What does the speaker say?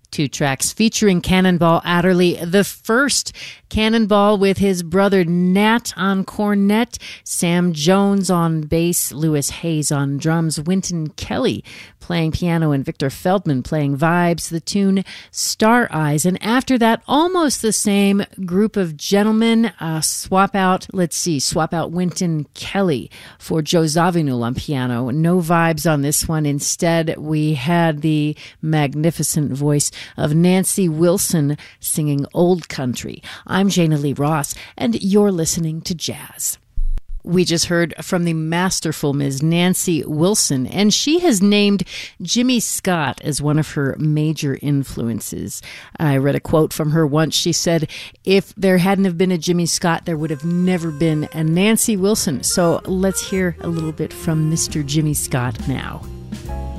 Two tracks featuring Cannonball Adderley. The first, Cannonball with his brother Nat on cornet, Sam Jones on bass, Lewis Hayes on drums, Wynton Kelly playing piano, and Victor Feldman playing vibes. The tune Star Eyes. And after that, almost the same group of gentlemen. Swap out Wynton Kelly for Joe Zawinul on piano. No vibes on this one. Instead, we had the magnificent voice of Nancy Wilson singing Old Country. I'm Jana Lee Ross, and you're listening to Jazz. We just heard from the masterful Ms. Nancy Wilson, and she has named Jimmy Scott as one of her major influences. I read a quote from her once. She said, if there hadn't have been a Jimmy Scott, there would have never been a Nancy Wilson. So let's hear a little bit from Mr. Jimmy Scott now.